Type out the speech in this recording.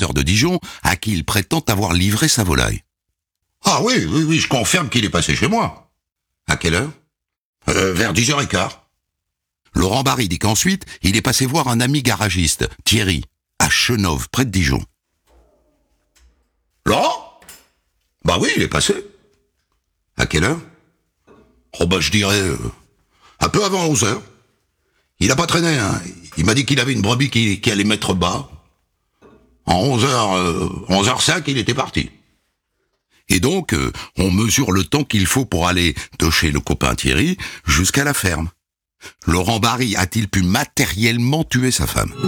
restaurateur de Dijon à qui il prétend avoir livré sa volaille. Ah oui, je confirme qu'il est passé chez moi. À quelle heure ? Vers 10h15. Laurent Barry dit qu'ensuite, il est passé voir un ami garagiste, Thierry, à Chenôve, près de Dijon. Laurent ? Bah oui, il est passé. À quelle heure ? Oh bah je dirais un peu avant 11h. Il a pas traîné, hein. Il m'a dit qu'il avait une brebis qui allait mettre bas. En 11h05, il était parti. Et donc, on mesure le temps qu'il faut pour aller de chez le copain Thierry jusqu'à la ferme. Laurent Barry a-t-il pu matériellement tuer sa femme ?